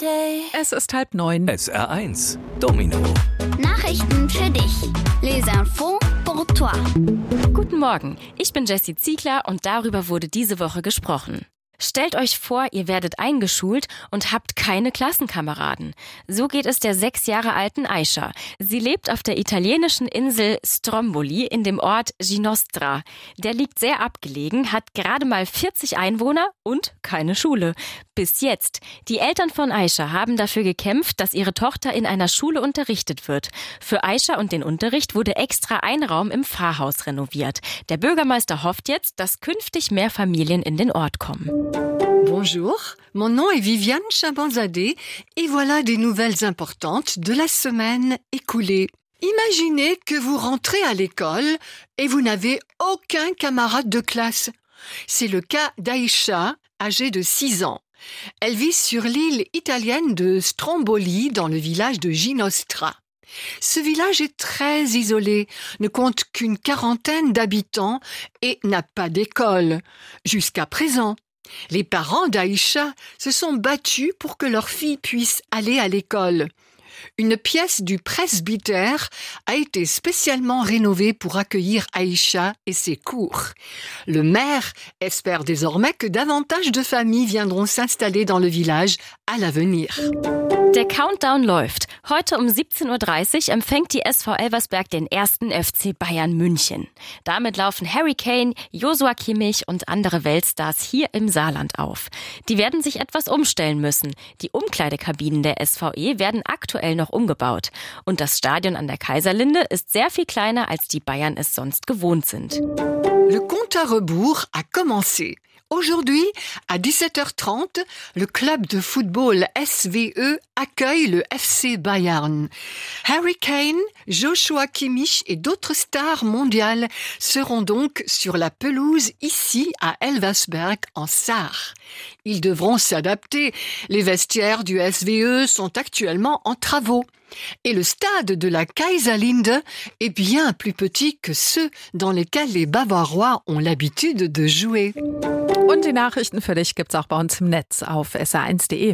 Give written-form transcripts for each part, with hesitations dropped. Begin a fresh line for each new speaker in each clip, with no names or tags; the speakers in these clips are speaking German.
Es ist 8:30.
SR1 Domino.
Nachrichten für dich. Les infos pour toi.
Guten Morgen, ich bin Jessie Ziegler und darüber wurde diese Woche gesprochen. Stellt euch vor, ihr werdet eingeschult und habt keine Klassenkameraden. So geht es der 6 Jahre alten Aisha. Sie lebt auf der italienischen Insel Stromboli in dem Ort Ginostra. Der liegt sehr abgelegen, hat gerade mal 40 Einwohner und keine Schule. Bis jetzt. Die Eltern von Aisha haben dafür gekämpft, dass ihre Tochter in einer Schule unterrichtet wird. Für Aisha und den Unterricht wurde extra ein Raum im Pfarrhaus renoviert. Der Bürgermeister hofft jetzt, dass künftig mehr Familien in den Ort kommen.
Bonjour, mon nom est Viviane Chabanzadeh et voilà des nouvelles importantes de la semaine écoulée. Imaginez que vous rentrez à l'école et vous n'avez aucun camarade de classe. C'est le cas d'Aïcha, âgée de 6 ans. Elle vit sur l'île italienne de Stromboli dans le village de Ginostra. Ce village est très isolé, ne compte qu'une quarantaine d'habitants et n'a pas d'école. Jusqu'à présent. Les parents d'Aïcha se sont battus pour que leur fille puisse aller à l'école. Une pièce du presbytère a été spécialement rénovée pour accueillir Aïcha et ses cours. Le maire espère désormais que davantage de familles viendront s'installer dans le village à l'avenir.
Der Countdown läuft. Heute um 17:30 Uhr empfängt die SV Elversberg den 1. FC Bayern München. Damit laufen Harry Kane, Joshua Kimmich und andere Weltstars hier im Saarland auf. Die werden sich etwas umstellen müssen. Die Umkleidekabinen der SVE werden aktuell noch umgebaut. Und das Stadion an der Kaiserlinde ist sehr viel kleiner, als die Bayern es sonst gewohnt sind.
Le compte à rebours a commencé. Aujourd'hui, à 17h30, le club de football SVE accueille le FC Bayern. Harry Kane, Joshua Kimmich et d'autres stars mondiales seront donc sur la pelouse ici à Elversberg en Sarre. Ils devront s'adapter. Les vestiaires du SVE sont actuellement en travaux. Et le stade de la Kaiserlinde est bien plus petit que ceux dans lesquels les Bavarois ont l'habitude de jouer.
Und die Nachrichten für dich gibt's auch bei uns im Netz auf sr1.de.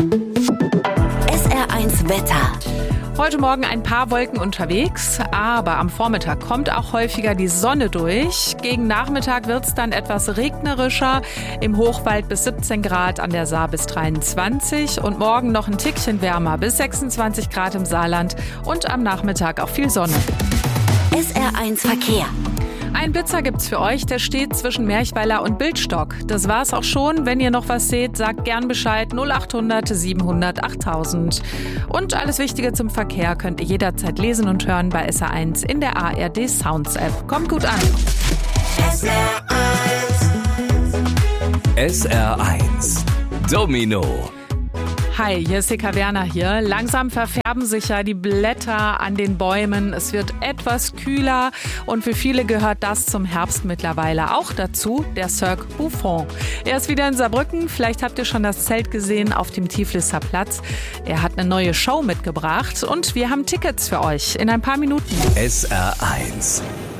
SR1 Wetter.
Heute Morgen ein paar Wolken unterwegs, aber am Vormittag kommt auch häufiger die Sonne durch. Gegen Nachmittag wird's dann etwas regnerischer. Im Hochwald bis 17 Grad, an der Saar bis 23 und morgen noch ein Tickchen wärmer bis 26 Grad im Saarland und am Nachmittag auch viel Sonne.
SR1 Verkehr.
Ein Blitzer gibt's für euch, der steht zwischen Merchweiler und Bildstock. Das war's auch schon. Wenn ihr noch was seht, sagt gern Bescheid 0800 700 8000. Und alles Wichtige zum Verkehr könnt ihr jederzeit lesen und hören bei SR1 in der ARD Sounds App. Kommt gut an.
SR1 Domino.
Hi, Jessica Werner hier. Langsam verfärben sich ja die Blätter an den Bäumen. Es wird etwas kühler und für viele gehört das zum Herbst mittlerweile auch dazu, der Cirque Buffon. Er ist wieder in Saarbrücken. Vielleicht habt ihr schon das Zelt gesehen auf dem Tiflisser Platz. Er hat eine neue Show mitgebracht und wir haben Tickets für euch in ein paar Minuten.
SR1